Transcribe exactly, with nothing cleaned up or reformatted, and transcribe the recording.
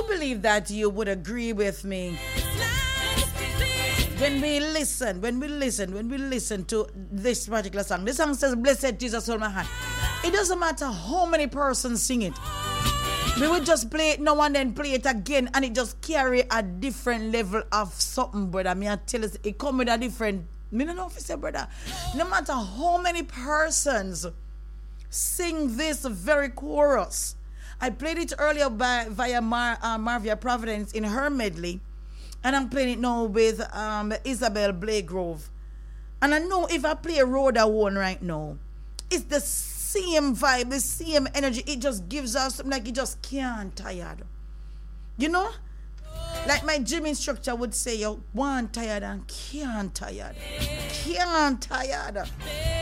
believe that you would agree with me. When we listen, when we listen, when we listen to this particular song, this song says, "Blessed Jesus, hold my hand." It doesn't matter how many persons sing it. We would just play it now and then play it again, and it just carry a different level of something, brother. Me I tell you, it come with a different. Me don't know if you say, brother. No matter how many persons sing this very chorus. I played it earlier by via Mar, uh, Marvia Providence in her medley. And I'm playing it now with um, Isabel Blagrove. And I know if I play Rhoda one right now, it's the same vibe, the same energy. It just gives us something like it just can't tired. You know? Like my gym instructor would say, you want tired and can't tired. Can't tired.